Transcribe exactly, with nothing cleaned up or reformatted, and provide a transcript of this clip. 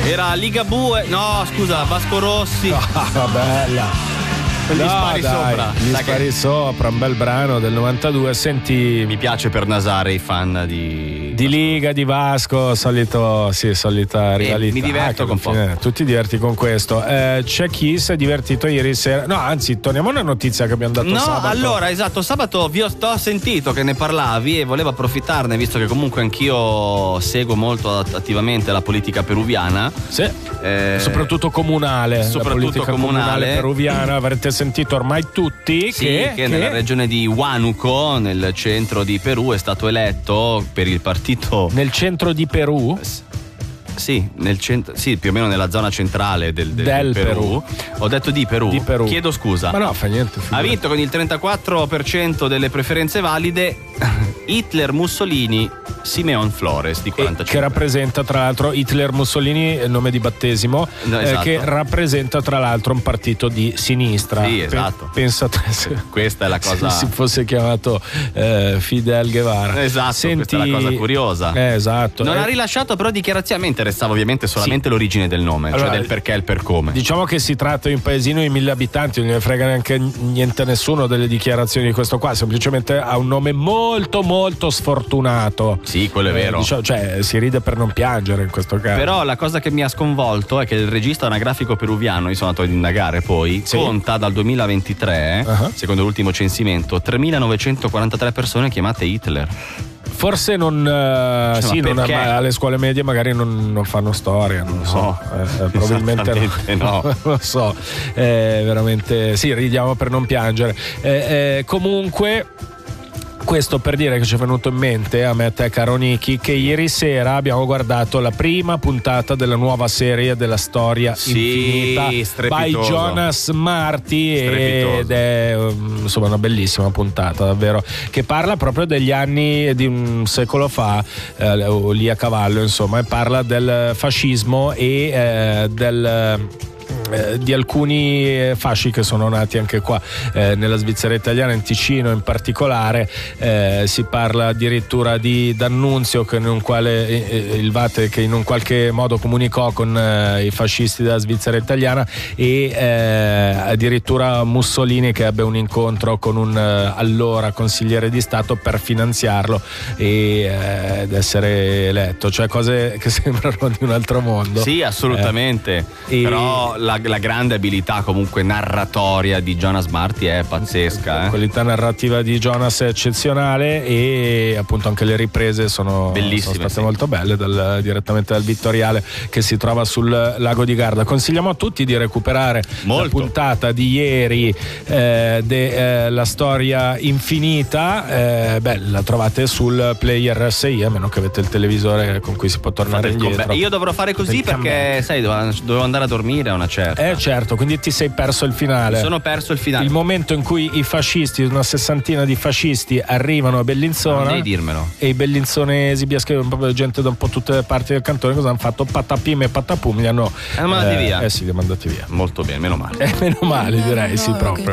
Era Ligabue, no scusa, Vasco Rossi. Ah, bella. Gli No, spari dai, sopra. Gli Dai spari che sopra, un bel brano del novantadue. Senti, mi piace per nasare i fan di di Liga, di Vasco, solito, sì, solita rivalità. mi diverto Ah, con alla fine Tu ti diverti con questo. Eh, c'è chi si è divertito ieri sera. No, anzi, torniamo a una notizia che abbiamo dato No, sabato. allora, esatto, sabato vi ho, ho sentito che ne parlavi e volevo approfittarne, visto che comunque anch'io seguo molto attivamente la politica peruviana. Sì, eh, soprattutto comunale. soprattutto la politica comunale. comunale peruviana. Avrete sentito ormai tutti Sì, che, che nella regione di Huánuco, nel centro di Perù, è stato eletto per il partito. Nel centro di Perù? Sì, nel centro, sì, più o meno nella zona centrale del, del, Del del Perù. Perù. Ho detto di Perù. Di Perù. Chiedo scusa. Ma no, fa niente. Ha figurati. vinto con il trentaquattro per cento delle preferenze valide Hitler, Mussolini, Simeon Flores di E quarantacinque. che rappresenta tra l'altro Hitler Mussolini, il nome di battesimo, No, eh, esatto. che rappresenta tra l'altro un partito di sinistra. Sì, esatto. Pe- pensa te se, Questa è la cosa. se si fosse chiamato eh, Fidel Guevara. Esatto, Senti, questa è la cosa curiosa. Eh, esatto. Non Eh, ha rilasciato però dichiarazioni. A me interessava ovviamente solamente l'origine del nome, Allora, cioè del perché e il per come. Diciamo che si tratta di un paesino di mille abitanti, non ne frega neanche niente a nessuno delle dichiarazioni di questo qua, semplicemente ha un nome molto molto sfortunato. Sì, quello è Eh, vero. diciamo, cioè si ride per non piangere in questo caso. Però la cosa che mi ha sconvolto è che il regista anagrafico peruviano, io sono andato ad indagare poi, Sì. conta dal duemilaventitré, Uh-huh. secondo l'ultimo censimento, tremilanovecentoquarantatré persone chiamate Hitler. Forse non, eh, Cioè, sì, ma non perché? ma alle scuole medie magari non, non fanno storia, non lo so. No, Eh, eh, probabilmente esattamente no. non lo so. Eh, veramente sì, ridiamo per non piangere. Eh, eh, comunque. Questo per dire che ci è venuto in mente a me e te, caro Nicky, che ieri sera abbiamo guardato la prima puntata della nuova serie della storia Sì, infinita by strepitoso. Jonas Marty, Strepitoso. ed è um, insomma una bellissima puntata davvero, che parla proprio degli anni di un secolo fa, eh, o lì a cavallo insomma, e parla del fascismo e eh, del eh, di alcuni eh, fasci che sono nati anche qua eh, nella Svizzera italiana, in Ticino in particolare. Eh, si parla addirittura di D'Annunzio, che in un quale, eh, il Vate, che in un qualche modo comunicò con eh, i fascisti della Svizzera italiana, e eh, addirittura Mussolini, che ebbe un incontro con un eh, allora consigliere di Stato per finanziarlo e, eh, ed essere eletto, cioè cose che sembrano di un altro mondo. Sì, assolutamente. Eh, Però la, la grande abilità comunque narratoria di Jonas Marty è pazzesca. La Eh? qualità narrativa di Jonas è eccezionale, e appunto anche le riprese sono, Bellissime, sono state sì. molto belle, dal, direttamente dal Vittoriale che si trova sul lago di Garda. Consigliamo a tutti di recuperare Molto. la puntata di ieri eh, della eh, storia infinita. Eh, beh, la trovate sul player S I, a meno che avete il televisore con cui si può tornare Fate il indietro. combe- Io dovrò fare così Il perché, comeback. sai, dovevo, dovevo andare a dormire a una certa. Eh certo, quindi ti sei perso il finale. Mi sono perso il finale. Il momento in cui i fascisti, una sessantina di fascisti, arrivano a Bellinzona, Non devi dirmelo. e i bellinzonesi, biaschi, proprio gente da un po' tutte le parti del cantone, cosa hanno fatto? Patapim e patapum, li hanno Eh, mandati via. Eh sì, li hanno mandati via. Molto bene, meno male. Eh, meno male, direi, sì, proprio.